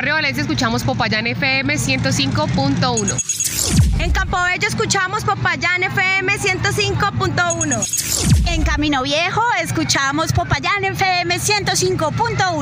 Barrio Valencia escuchamos Popayán FM 105.1. En Campobello escuchamos Popayán FM 105.1. En Camino Viejo escuchamos Popayán FM 105.1.